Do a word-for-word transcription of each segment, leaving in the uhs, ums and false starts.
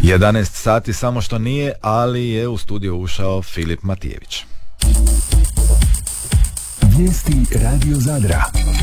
jedanaest sati samo što nije, ali je u studio ušao Filip Matijević. Vijesti Radio Zadra.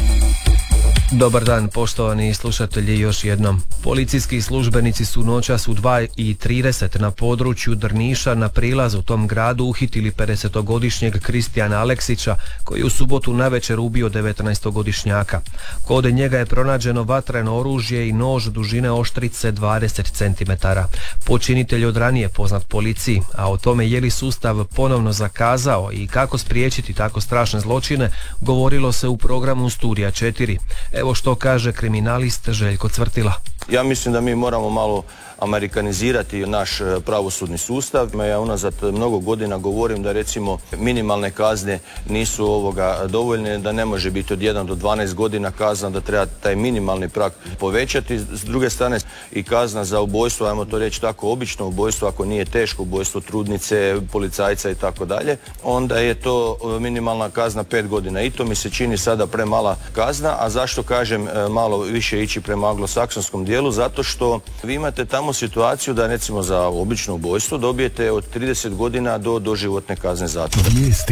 Dobar dan, poštovani slušatelji, još jednom. Policijski službenici su noćas u dva i trideset na području Drniša na prilazu u tom gradu uhitili pedesetogodišnjeg Kristijana Aleksića, koji je u subotu navečer ubio devetnaestogodišnjaka. Kod njega je pronađeno vatreno oružje i nož dužine oštrice dvadeset centimetara. Počinitelj od ranije poznat policiji, a o tome je li sustav ponovno zakazao i kako spriječiti tako strašne zločine, govorilo se u programu Studija četiri. Evo što kaže kriminalist Željko Cvrtila. Ja mislim da mi moramo malo amerikanizirati naš pravosudni sustav. Ja unazad mnogo godina govorim da recimo minimalne kazne nisu ovoga dovoljne, da ne može biti od jedan do dvanaest godina kazna, da treba taj minimalni prag povećati. S druge strane i kazna za ubojstvo, ajmo to reći tako, obično ubojstvo, ako nije teško ubojstvo trudnice, policajca i tako dalje, onda je to minimalna kazna pet godina. I to mi se čini sada premala kazna. A zašto kažem malo više ići prema anglosaksonskom dijelu? Zato što vi imate tamo situaciju da recimo za obično ubojstvo dobijete od trideset godina do doživotne kazne zatvora.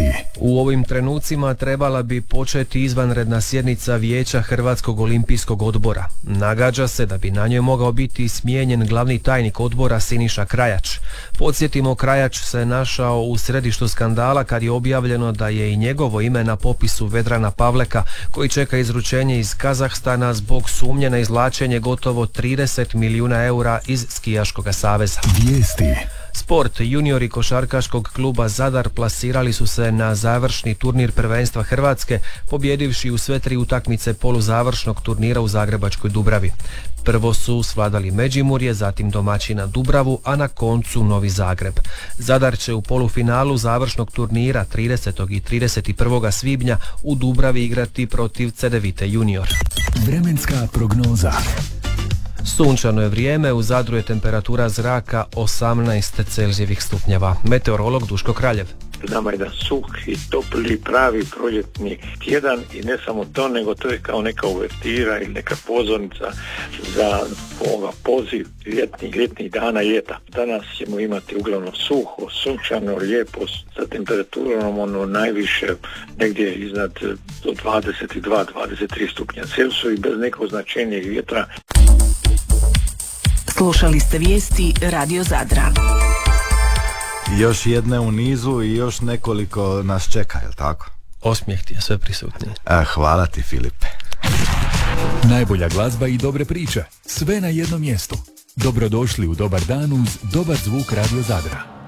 U ovim trenucima trebala bi početi izvanredna sjednica Vijeća Hrvatskog olimpijskog odbora. Nagađa se da bi na njoj mogao biti smijenjen glavni tajnik odbora Siniša Krajač. Podsjetimo, Krajač se našao u središtu skandala kad je objavljeno da je i njegovo ime na popisu Vedrana Pavleka, koji čeka izručenje iz Kazahstana zbog sumnje na izvlačenje gotovo trideset milijuna eura iz Skijaškog saveza. Vijesti. Sport. Juniori košarkaškog kluba Zadar plasirali su se na završni turnir prvenstva Hrvatske, pobjedivši u sve tri utakmice poluzavršnog turnira u zagrebačkoj Dubravi. Prvo su svladali Međimurje, zatim domaćina Dubravu, a na koncu Novi Zagreb. Zadar će u polufinalu završnog turnira tridesetog i trideset prvog svibnja u Dubravi igrati protiv Cedevite Junior. Vremenska prognoza. Sunčano je vrijeme, u Zadru je temperatura zraka osamnaest celzijevih stupnjeva. Meteorolog Duško Kraljev. Nama je da suh i topli, pravi proljetni tjedan i ne samo to, nego to je kao neka uvertira ili neka pozornica za ovoga poziv ljetnih, ljetnih dana ljeta. Danas ćemo imati uglavnom suho, sunčano, lijepo, sa temperaturom ono najviše negdje iznad do dvadeset dva do dvadeset tri stupnja Celzija i bez nekog značajnijeg vjetra. Slušali ste vijesti Radio Zadra. Još jedne u nizu i još nekoliko nas čeka, jel tako? Osmijeh ti je sve prisutniji. A, hvala ti, Filipe. Najbolja glazba i dobre priče, sve na jednom mjestu. Dobrodošli u Dobar dan uz dobar zvuk Radio Zadra.